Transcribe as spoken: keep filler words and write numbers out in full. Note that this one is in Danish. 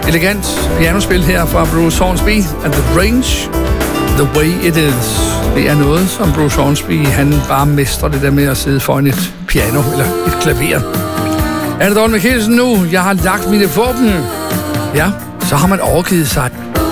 elegant pianospil her fra Bruce Hornsby and The Range, The Way It Is. Det er noget, som Bruce Hornsby, han bare mestrer det der med at sidde foran et piano eller et klaver. Er det Don Mikkelsen nu? Jeg har lagt mine våben. Ja, så har man overgivet sig.